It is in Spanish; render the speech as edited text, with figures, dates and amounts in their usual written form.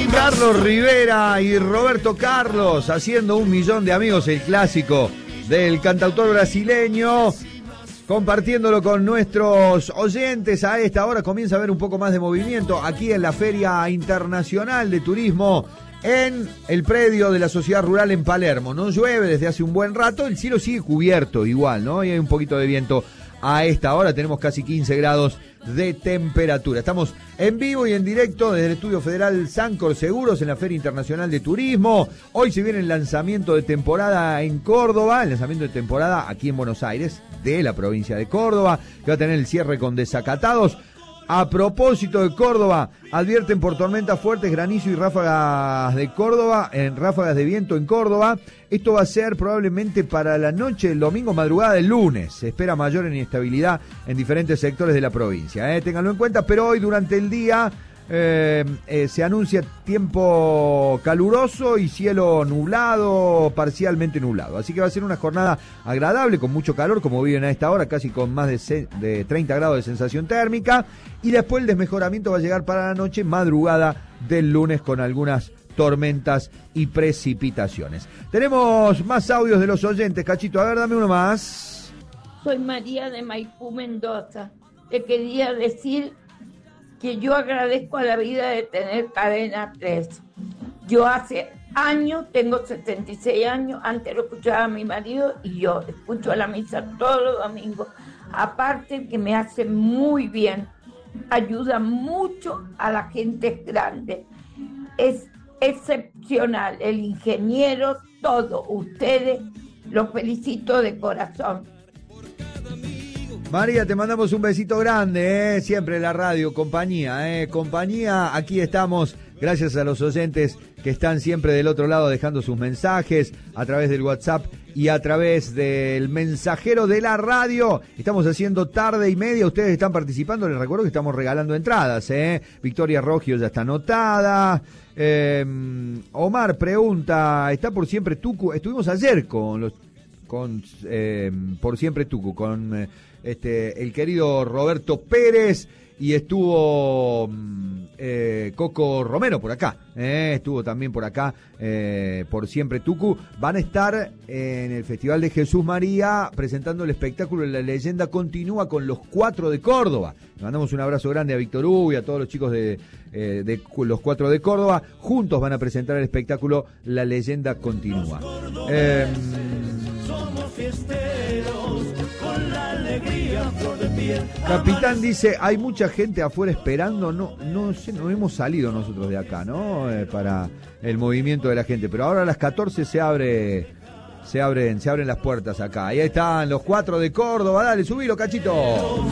Carlos Rivera y Roberto Carlos haciendo 1 millón de amigos, el clásico del cantautor brasileño, compartiéndolo con nuestros oyentes. A esta hora comienza a haber un poco más de movimiento aquí en la Feria Internacional de Turismo en el predio de la Sociedad Rural en Palermo. No llueve desde hace un buen rato, el cielo sigue cubierto igual, ¿no? Y hay un poquito de viento a esta hora, tenemos casi 15 grados de temperatura. Estamos en vivo y en directo desde el Estudio Federal Sancor Seguros en la Feria Internacional de Turismo. Hoy se viene el lanzamiento de temporada en Córdoba, el lanzamiento de temporada aquí en Buenos Aires, de la provincia de Córdoba, que va a tener el cierre con desacatados. A propósito de Córdoba, advierten por tormentas fuertes, granizo y ráfagas de Córdoba, en ráfagas de viento en Córdoba. Esto va a ser probablemente para la noche del domingo, madrugada del lunes. Se espera mayor inestabilidad en diferentes sectores de la provincia. Ténganlo en cuenta, pero hoy durante el día se anuncia tiempo caluroso y cielo nublado, parcialmente nublado. Así que va a ser una jornada agradable, con mucho calor, como viven a esta hora, casi con más de 30 grados de sensación térmica. Y después el desmejoramiento va a llegar para la noche, madrugada del lunes, con algunas tormentas y precipitaciones. Tenemos más audios de los oyentes. Cachito, a ver, dame uno más. Soy María de Maipú, Mendoza. Te quería decir que yo agradezco a la vida de tener Cadena 3. Yo hace años, tengo 76 años, antes lo escuchaba a mi marido y yo escucho la misa todos los domingos. Aparte que me hace muy bien, ayuda mucho a la gente grande. Es excepcional, el ingeniero, todo. Ustedes, los felicito de corazón. María, te mandamos un besito grande, siempre en la radio, compañía, compañía, aquí estamos, gracias a los oyentes que están siempre del otro lado dejando sus mensajes a través del WhatsApp y a través del mensajero de la radio. Estamos haciendo tarde y media, ustedes están participando, les recuerdo que estamos regalando entradas, Victoria Roggio ya está anotada. Omar pregunta, ¿está por siempre Tucu? Estuvimos ayer con Por Siempre Tucu, con el querido Roberto Pérez, y estuvo Coco Romero por acá, estuvo también por acá Por Siempre Tucu. Van a estar en el Festival de Jesús María presentando el espectáculo La Leyenda Continúa con los 4 de Córdoba. Le mandamos un abrazo grande a Víctor Hugo y a todos los chicos de los 4 de Córdoba. Juntos van a presentar el espectáculo La Leyenda Continúa. Somos fiesteros con la alegría flor de piel. Capitán dice, hay mucha gente afuera esperando, no sé, no hemos salido nosotros de acá, ¿no? Para el movimiento de la gente, pero ahora a las 14 se abren las puertas acá. Ahí están los 4 de Córdoba, dale, subilo, Cachito.